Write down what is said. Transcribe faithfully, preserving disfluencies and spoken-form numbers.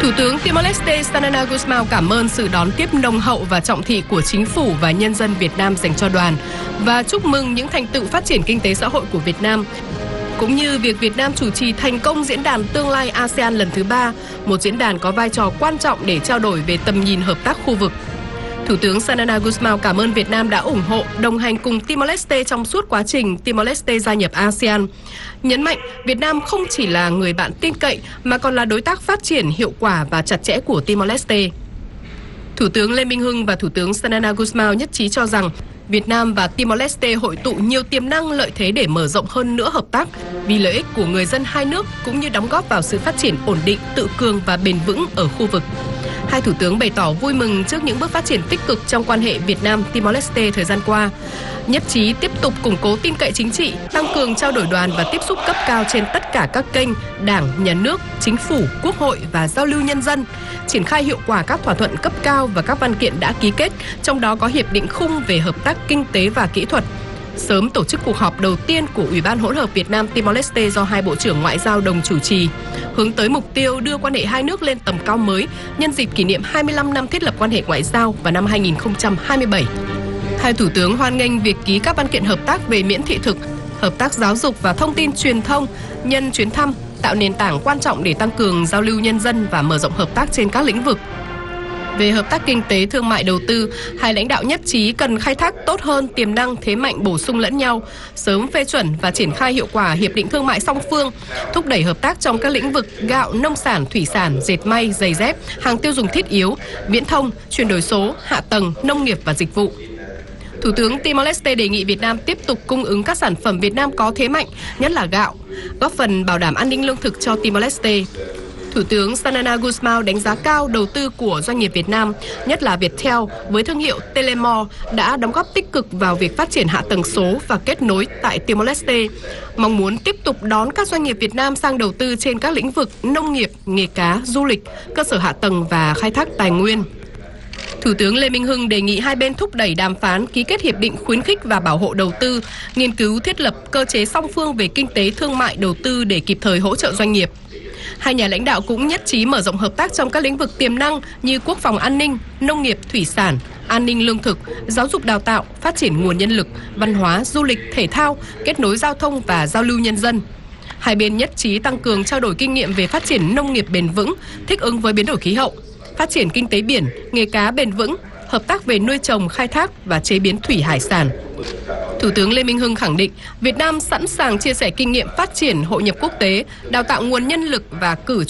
Thủ tướng Timor-Leste Xanana Gusmão cảm ơn sự đón tiếp nồng hậu và trọng thị của chính phủ và nhân dân Việt Nam dành cho đoàn và chúc mừng những thành tựu phát triển kinh tế xã hội của Việt Nam, cũng như việc Việt Nam chủ trì thành công diễn đàn tương lai a sê an lần thứ ba, một diễn đàn có vai trò quan trọng để trao đổi về tầm nhìn hợp tác khu vực. Thủ tướng Xanana Gusmão cảm ơn Việt Nam đã ủng hộ, đồng hành cùng Timor-Leste trong suốt quá trình Timor-Leste gia nhập a sê an. Nhấn mạnh Việt Nam không chỉ là người bạn tin cậy mà còn là đối tác phát triển hiệu quả và chặt chẽ của Timor-Leste. Thủ tướng Lê Minh Hưng và Thủ tướng Xanana Gusmão nhất trí cho rằng Việt Nam và Timor-Leste hội tụ nhiều tiềm năng lợi thế để mở rộng hơn nữa hợp tác vì lợi ích của người dân hai nước cũng như đóng góp vào sự phát triển ổn định, tự cường và bền vững ở khu vực. Hai thủ tướng bày tỏ vui mừng trước những bước phát triển tích cực trong quan hệ Việt Nam-Timor-Leste thời gian qua, nhất trí tiếp tục củng cố tin cậy chính trị, tăng cường trao đổi đoàn và tiếp xúc cấp cao trên tất cả các kênh Đảng, Nhà nước, Chính phủ, Quốc hội và giao lưu nhân dân, triển khai hiệu quả các thỏa thuận cấp cao và các văn kiện đã ký kết, trong đó có Hiệp định khung về hợp tác kinh tế và kỹ thuật. Sớm tổ chức cuộc họp đầu tiên của Ủy ban hỗn hợp Việt Nam Timor-Leste do hai bộ trưởng ngoại giao đồng chủ trì, hướng tới mục tiêu đưa quan hệ hai nước lên tầm cao mới nhân dịp kỷ niệm hai mươi lăm năm thiết lập quan hệ ngoại giao vào năm hai nghìn không trăm hai mươi bảy. Hai thủ tướng hoan nghênh việc ký các văn kiện hợp tác về miễn thị thực, hợp tác giáo dục và thông tin truyền thông nhân chuyến thăm, tạo nền tảng quan trọng để tăng cường giao lưu nhân dân và mở rộng hợp tác trên các lĩnh vực. Về hợp tác kinh tế, thương mại, đầu tư, hai lãnh đạo nhất trí cần khai thác tốt hơn tiềm năng thế mạnh bổ sung lẫn nhau, sớm phê chuẩn và triển khai hiệu quả hiệp định thương mại song phương, thúc đẩy hợp tác trong các lĩnh vực gạo, nông sản, thủy sản, dệt may, giày dép, hàng tiêu dùng thiết yếu, viễn thông, chuyển đổi số, hạ tầng, nông nghiệp và dịch vụ. Thủ tướng Timor-Leste đề nghị Việt Nam tiếp tục cung ứng các sản phẩm Việt Nam có thế mạnh, nhất là gạo, góp phần bảo đảm an ninh lương thực cho Timor-Leste. Thủ tướng Xanana Gusmão đánh giá cao đầu tư của doanh nghiệp Việt Nam, nhất là Viettel với thương hiệu Telemore đã đóng góp tích cực vào việc phát triển hạ tầng số và kết nối tại Timor-Leste, mong muốn tiếp tục đón các doanh nghiệp Việt Nam sang đầu tư trên các lĩnh vực nông nghiệp, nghề cá, du lịch, cơ sở hạ tầng và khai thác tài nguyên. Thủ tướng Lê Minh Hưng đề nghị hai bên thúc đẩy đàm phán ký kết hiệp định khuyến khích và bảo hộ đầu tư, nghiên cứu thiết lập cơ chế song phương về kinh tế thương mại đầu tư để kịp thời hỗ trợ doanh nghiệp. Hai nhà lãnh đạo cũng nhất trí mở rộng hợp tác trong các lĩnh vực tiềm năng như quốc phòng an ninh, nông nghiệp, thủy sản, an ninh lương thực, giáo dục đào tạo, phát triển nguồn nhân lực, văn hóa, du lịch, thể thao, kết nối giao thông và giao lưu nhân dân. Hai bên nhất trí tăng cường trao đổi kinh nghiệm về phát triển nông nghiệp bền vững, thích ứng với biến đổi khí hậu, phát triển kinh tế biển, nghề cá bền vững, hợp tác về nuôi trồng, khai thác và chế biến thủy hải sản. Thủ tướng Lê Minh Hưng khẳng định Việt Nam sẵn sàng chia sẻ kinh nghiệm phát triển hội nhập quốc tế, đào tạo nguồn nhân lực và cử